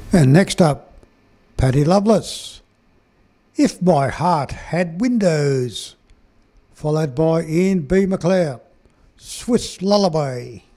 And next up, Paddy Loveless, If My Heart Had Windows, followed by Ian B. McLeod, Swiss Lullaby.